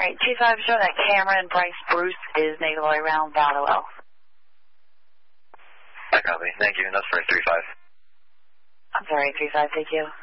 right, 2-5, show that Cameron Bryce Bruce is negative all around Vallow. I copy. Thank you. And that's for 3-5. I'm sorry, 3-5, thank you.